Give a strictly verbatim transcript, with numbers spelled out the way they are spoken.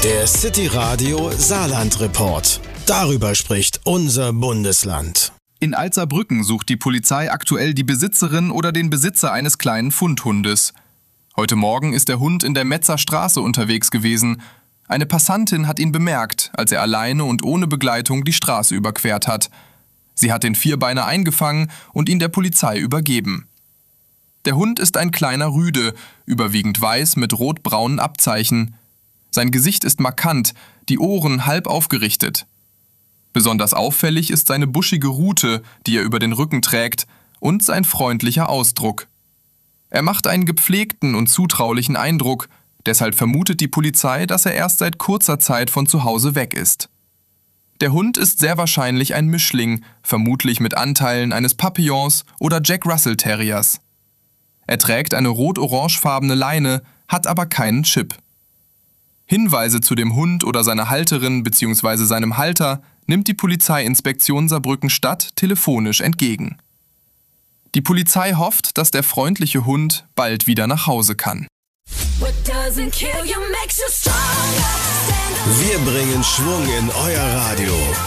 Der City Radio Saarland Report. Darüber spricht unser Bundesland. In Alt-Saarbrücken sucht die Polizei aktuell die Besitzerin oder den Besitzer eines kleinen Fundhundes. Heute Morgen ist der Hund in der Metzer Straße unterwegs gewesen. Eine Passantin hat ihn bemerkt, als er alleine und ohne Begleitung die Straße überquert hat. Sie hat den Vierbeiner eingefangen und ihn der Polizei übergeben. Der Hund ist ein kleiner Rüde, überwiegend weiß mit rot-braunen Abzeichen. Sein Gesicht ist markant, die Ohren halb aufgerichtet. Besonders auffällig ist seine buschige Rute, die er über den Rücken trägt, und sein freundlicher Ausdruck. Er macht einen gepflegten und zutraulichen Eindruck, deshalb vermutet die Polizei, dass er erst seit kurzer Zeit von zu Hause weg ist. Der Hund ist sehr wahrscheinlich ein Mischling, vermutlich mit Anteilen eines Papillons oder Jack Russell Terriers. Er trägt eine rot-orangefarbene Leine, hat aber keinen Chip. Hinweise zu dem Hund oder seiner Halterin bzw. seinem Halter nimmt die Polizeiinspektion Saarbrücken-Stadt telefonisch entgegen. Die Polizei hofft, dass der freundliche Hund bald wieder nach Hause kann. Wir bringen Schwung in euer Radio.